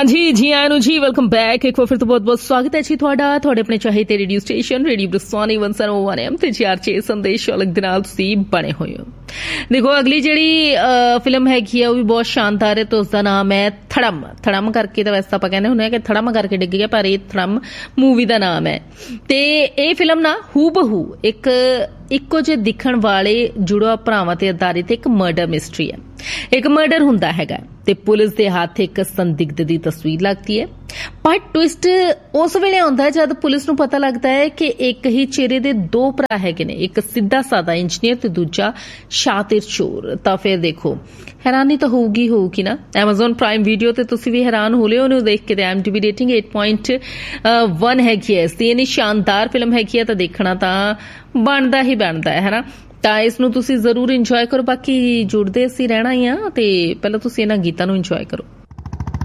हाँ जी आया ਨੂੰ ਜੀ ਵੈਲਕਮ ਬੈਕ ਇੱਕ ਵਾਰ ਫਿਰ ਤੋਂ ਬਹੁਤ ਸਵਾਗਤ ਹੈ ਜੀ ਤੁਹਾਡਾ ਤੁਹਾਡੇ ਆਪਣੇ ਚਾਹੇ ਤੇ ਰੇਡੀਓ ਸਟੇਸ਼ਨ ਰੇਡੀਓ ਬਰਸਾਨੀ 101 FM ਤੇ GR6 ਸੰਦੇਸ਼ ਅਲੱਗ ਦੇ ਨਾਲ ਤੁਸੀਂ ਬਣੇ ਹੋਏ ਹੋ। ਦੇਖੋ ਅਗਲੀ ਜਿਹੜੀ ਫਿਲਮ ਹੈਗੀ ਆ ਉਹ ਵੀ ਬਹੁਤ ਸ਼ਾਨਦਾਰ ਹੈ ਤੇ ਉਸਦਾ ਨਾਮ ਹੈ ਥੜਮ ਕਰਕੇ ਤਾਂ ਵੈਸੇ ਤਾਂ ਆਪਾਂ ਕਹਿੰਦੇ ਹੁੰਦੇ ਆ ਕਿ ਥੜਮ ਕਰਕੇ ਡਿੱਗ ਗਿਆ ਪਰ ਇਹ ਥੜਮ ਮੂਵੀ ਦਾ ਨਾਮ ਹੈ ਤੇ ਇਹ ਫਿਲਮ ਨਾ ਹੂਬਹੂ ਇੱਕੋ ਜਿਹੇ ਦਿਖਣ ਵਾਲੇ ਜੁੜਵਾ ਭਰਾਵਾਂ ਤੇ ਆਧਾਰਿਤ ਇੱਕ ਮਰਡਰ ਮਿਸਟਰੀ ਹੈ। ਇੱਕ ਮਰਡਰ ਹੁੰਦਾ ਹੈਗਾ ਤੇ ਪੁਲਿਸ ਦੇ ਹੱਥ ਇੱਕ ਸੰਦਿਗਧ ਦੀ ਤਸਵੀਰ ਲੱਗਦੀ ਹੈ ਪਰ ਟਵਿਸਟ ਉਸ ਵੇਲੇ ਆਉਂਦਾ ਜਦ ਪੁਲਿਸ ਨੂੰ ਪਤਾ ਲੱਗਦਾ ਹੈ ਕਿ ਇੱਕ ਹੀ ਚਿਹਰੇ ਦੇ ਦੋ ਭਰਾ ਹੈਗੇ ਨੇ, ਇੱਕ ਸਿੱਧਾ ਸਾਦਾ ਇੰਜੀਨੀਅਰ ਤੇ ਦੂਜਾ ਸ਼ਾਤਿਰ ਚੋਰ। ਤਾਂ ਫਿਰ ਦੇਖੋ ਹੈਰਾਨੀ ਤਾਂ ਹੋਊਗੀ ਨਾ। Amazon Prime Video ਤੇ ਤੁਸੀਂ ਵੀ ਹੈਰਾਨ ਹੋ ਲਿਓ ਉਹਨੂੰ ਦੇਖ ਕੇ। ਤੇ IMDb ਰੇਟਿੰਗ 8.1 ਹੈਗੀ ਹੈ। ਇਸ ਇੰਨੀ ਸ਼ਾਨਦਾਰ ਫਿਲਮ ਹੈਗੀ ਹੈ ਤਾਂ ਦੇਖਣਾ ਤਾਂ ਬਣਦਾ ਹੈ ਹਨਾ। ਤਾਂ ਇਸ ਨੂੰ ਤੁਸੀਂ ਜ਼ਰੂਰ ਇੰਜੋਏ ਕਰੋ। ਬਾਕੀ ਜੁੜਦੇ ਅਸੀਂ ਰਹਿਣਾ ਹੀ ਆ ਤੇ ਪਹਿਲਾਂ ਤੁਸੀਂ ਇਹਨਾਂ ਗੀਤਾਂ ਨੂੰ ਇੰਜੋਏ ਕਰੋ।